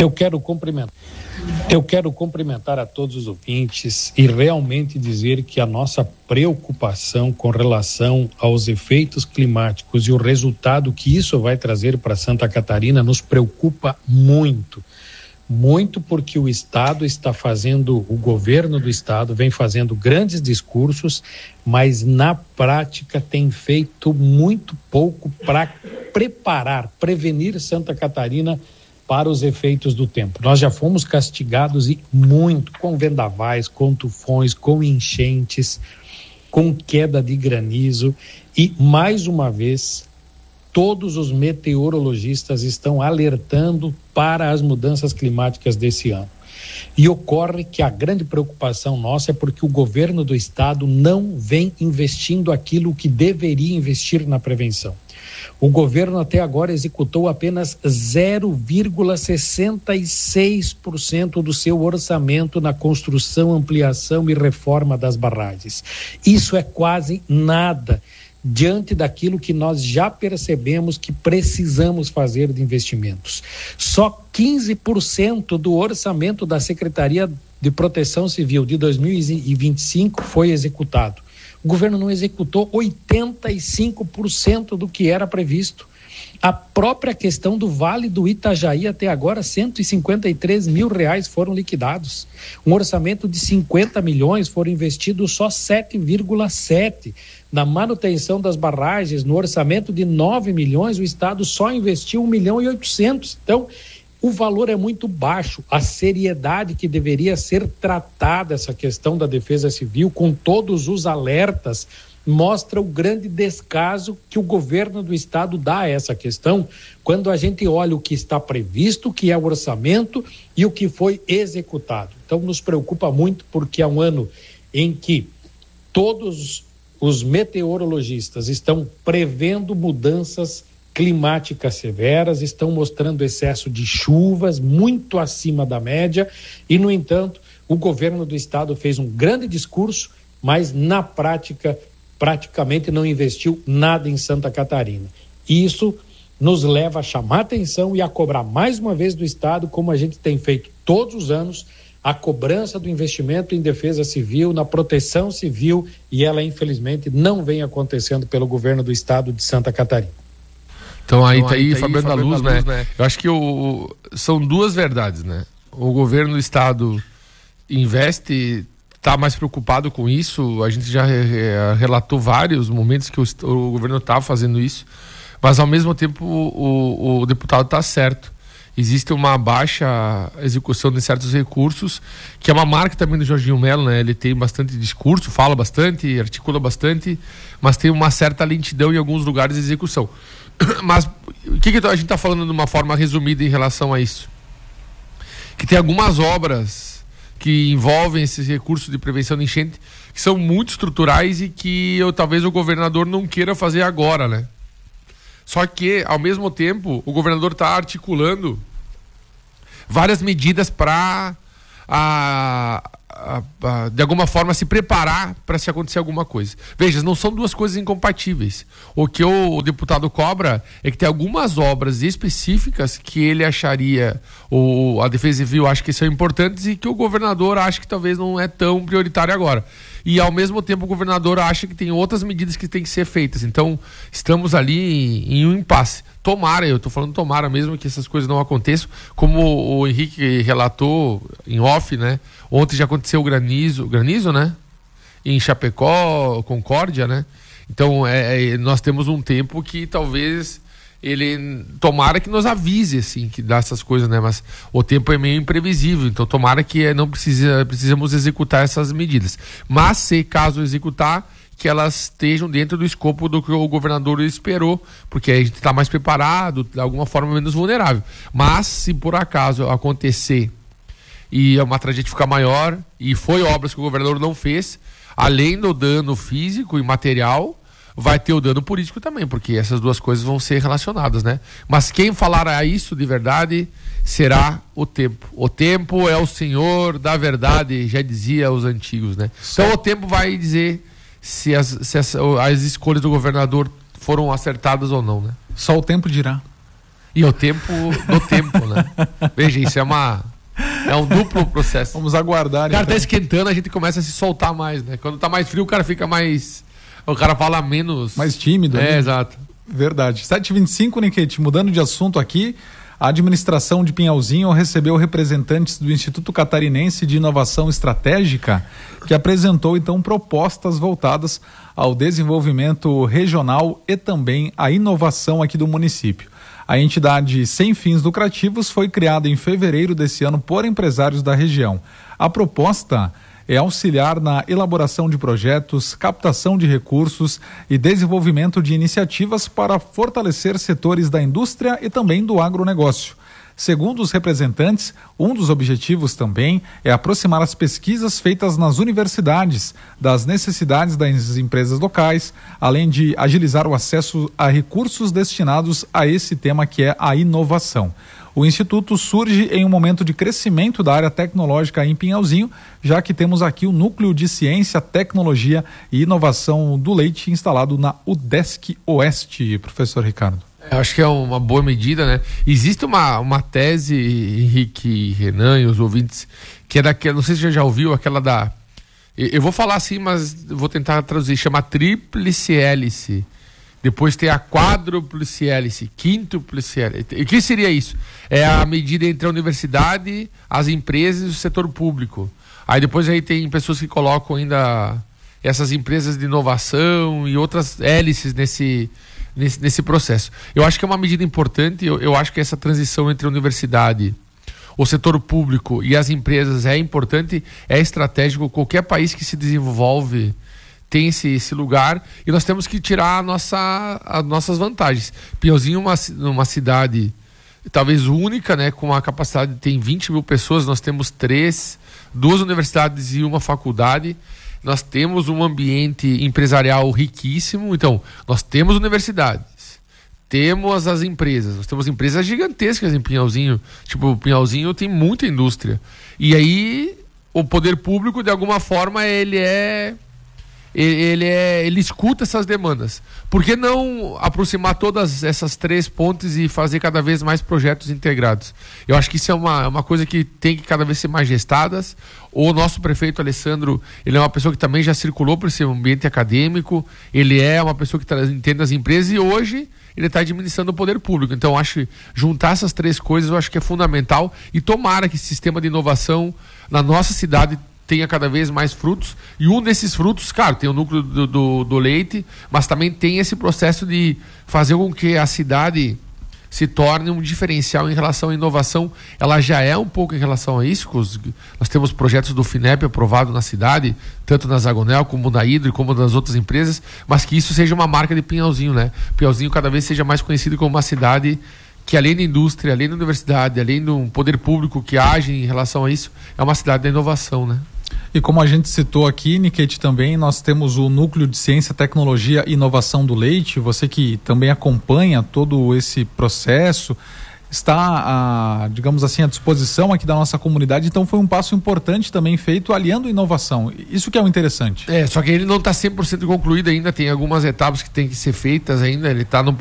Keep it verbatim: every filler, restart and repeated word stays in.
Eu quero cumprimentar. Eu quero cumprimentar a todos os ouvintes e realmente dizer que a nossa preocupação com relação aos efeitos climáticos e o resultado que isso vai trazer para Santa Catarina nos preocupa muito. Muito porque o Estado está fazendo, o governo do Estado vem fazendo grandes discursos, mas na prática tem feito muito pouco para preparar, prevenir Santa Catarina para os efeitos do tempo. Nós já fomos castigados e muito com vendavais, com tufões, com enchentes, com queda de granizo e, mais uma vez, todos os meteorologistas estão alertando para as mudanças climáticas desse ano. E ocorre que a grande preocupação nossa é porque o governo do estado não vem investindo aquilo que deveria investir na prevenção. O governo até agora executou apenas zero vírgula sessenta e seis por cento do seu orçamento na construção, ampliação e reforma das barragens. Isso é quase nada diante daquilo que nós já percebemos que precisamos fazer de investimentos. Só quinze por cento do orçamento da Secretaria de Proteção Civil de dois mil e vinte e cinco foi executado. O governo não executou oitenta e cinco por cento do que era previsto. A própria questão do Vale do Itajaí, até agora, cento e cinquenta e três mil reais foram liquidados. Um orçamento de cinquenta milhões, foram investidos só sete vírgula sete. Na manutenção das barragens, no orçamento de nove milhões, o Estado só investiu um milhão e oitocentos. Então, o valor é muito baixo. A seriedade que deveria ser tratada essa questão da Defesa Civil, com todos os alertas, mostra o grande descaso que o governo do estado dá a essa questão, quando a gente olha o que está previsto, o que é o orçamento e o que foi executado. Então nos preocupa muito porque é um ano em que todos os meteorologistas estão prevendo mudanças climáticas severas, estão mostrando excesso de chuvas muito acima da média e, no entanto, o governo do estado fez um grande discurso, mas na prática praticamente não investiu nada em Santa Catarina. Isso nos leva a chamar atenção e a cobrar mais uma vez do Estado, como a gente tem feito todos os anos, a cobrança do investimento em defesa civil, na proteção civil, e ela infelizmente não vem acontecendo pelo governo do Estado de Santa Catarina. Então aí está aí, Fabiano da Luz, né? né? Eu acho que o, são duas verdades, né? O governo do Estado investe, está mais preocupado com isso. A gente já re, relatou vários momentos que o, o governo estava fazendo isso, mas ao mesmo tempo o, o, o deputado está certo. Existe uma baixa execução de certos recursos, que é uma marca também do Jorginho Melo, né? Ele tem bastante discurso, fala bastante, articula bastante, mas tem uma certa lentidão em alguns lugares de execução. Mas o que, que a gente está falando de uma forma resumida em relação a isso? Que tem algumas obras que envolvem esses recursos de prevenção de enchente, que são muito estruturais e que eu, talvez o governador não queira fazer agora, né? Só que, ao mesmo tempo, o governador está articulando várias medidas para, de alguma forma, se preparar para se acontecer alguma coisa. Veja, não são duas coisas incompatíveis. O que o, o deputado cobra é que tem algumas obras específicas que ele acharia, ou a Defesa Civil acha que são importantes e que o governador acha que talvez não é tão prioritário agora. E, ao mesmo tempo, o governador acha que tem outras medidas que têm que ser feitas. Então, estamos ali em, em um impasse. Tomara, eu estou falando tomara mesmo que essas coisas não aconteçam. Como o Henrique relatou em off, né? Ontem já aconteceu o granizo, granizo, né? Em Chapecó, Concórdia, né? Então, é, é, nós temos um tempo que talvez ele tomara que nos avise, assim, que dá essas coisas, né? Mas o tempo é meio imprevisível, então tomara que não precisa, precisamos executar essas medidas. Mas, se caso executar, que elas estejam dentro do escopo do que o governador esperou, porque a gente está mais preparado, de alguma forma menos vulnerável. Mas, se por acaso acontecer e uma tragédia ficar maior, e foi obras que o governador não fez, além do dano físico e material, vai ter o dano político também, porque essas duas coisas vão ser relacionadas, né? Mas quem falará isso de verdade será o tempo. O tempo é o senhor da verdade, já dizia os antigos, né? Então o tempo vai dizer se as, se as, as escolhas do governador foram acertadas ou não, né? Só o tempo dirá. E o tempo do tempo, né? Veja, isso é uma... É um duplo processo. Vamos aguardar. O cara então. tá esquentando, a gente começa a se soltar mais, né? Quando tá mais frio, o cara fica mais... O cara fala menos... Mais tímido. É, né? exato. Verdade. sete e vinte e cinco, Niquete, mudando de assunto aqui, a administração de Pinhalzinho recebeu representantes do Instituto Catarinense de Inovação Estratégica, que apresentou então propostas voltadas ao desenvolvimento regional e também à inovação aqui do município. A entidade sem fins lucrativos foi criada em fevereiro desse ano por empresários da região. A proposta é auxiliar na elaboração de projetos, captação de recursos e desenvolvimento de iniciativas para fortalecer setores da indústria e também do agronegócio. Segundo os representantes, um dos objetivos também é aproximar as pesquisas feitas nas universidades das necessidades das empresas locais, além de agilizar o acesso a recursos destinados a esse tema que é a inovação. O Instituto surge em um momento de crescimento da área tecnológica em Pinhalzinho, já que temos aqui o Núcleo de Ciência, Tecnologia e Inovação do Leite instalado na UDESC Oeste, professor Ricardo. Eu acho que é uma boa medida, né? Existe uma, uma tese, Henrique, Renan e os ouvintes, que é daquela, não sei se você já ouviu, aquela da... Eu vou falar assim, mas vou tentar traduzir, chama tríplice hélice. Depois tem a quádruplice hélice, quíntuplice hélice. E o que seria isso? É a medida entre a universidade, as empresas e o setor público. Aí depois aí tem pessoas que colocam ainda essas empresas de inovação e outras hélices nesse, nesse, nesse processo. Eu acho que é uma medida importante, eu, eu acho que essa transição entre a universidade, o setor público e as empresas é importante, é estratégico. Qualquer país que se desenvolve tem esse, esse lugar e nós temos que tirar a nossa, as nossas vantagens. Pinhalzinho é uma, uma cidade talvez única, né, com a capacidade de ter vinte mil pessoas, nós temos três, duas universidades e uma faculdade, nós temos um ambiente empresarial riquíssimo, então nós temos universidades, temos as empresas, nós temos empresas gigantescas em Pinhalzinho, tipo, Pinhalzinho tem muita indústria, e aí o poder público de alguma forma ele é Ele, é, ele escuta essas demandas. Por que não aproximar todas essas três pontes e fazer cada vez mais projetos integrados? Eu acho que isso é uma, uma coisa que tem que cada vez ser mais gestadas. O nosso prefeito Alessandro, ele é uma pessoa que também já circulou por esse ambiente acadêmico, ele é uma pessoa que tá, entende as empresas e hoje ele está administrando o poder público. Então, eu acho que juntar essas três coisas eu acho que é fundamental e tomara que esse sistema de inovação na nossa cidade tenha cada vez mais frutos, e um desses frutos, claro, tem o núcleo do, do, do leite, mas também tem esse processo de fazer com que a cidade se torne um diferencial em relação à inovação. Ela já é um pouco em relação a isso, nós temos projetos do FINEP aprovado na cidade, tanto na Zagonel, como na Hidro, como nas outras empresas, mas que isso seja uma marca de Pinhalzinho, né? Pinhalzinho cada vez seja mais conhecido como uma cidade que, além da indústria, além da universidade, além do poder público que age em relação a isso, é uma cidade da inovação, né? E como a gente citou aqui, Niquete, também nós temos o Núcleo de Ciência, Tecnologia e Inovação do Leite, você que também acompanha todo esse processo, está, a, digamos assim, à disposição aqui da nossa comunidade, então foi um passo importante também feito aliando inovação, isso que é o interessante. É, só que ele não está cem por cento concluído ainda, tem algumas etapas que tem que ser feitas ainda, ele está no